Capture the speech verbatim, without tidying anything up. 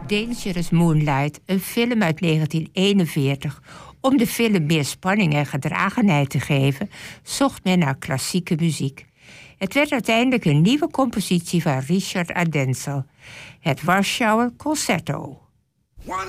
Dangerous Moonlight, een film uit negentien eenenveertig... om de film meer spanning en gedragenheid te geven, zocht men naar klassieke muziek. Het werd uiteindelijk een nieuwe compositie van Richard Adenzel, het Warschauer Concerto.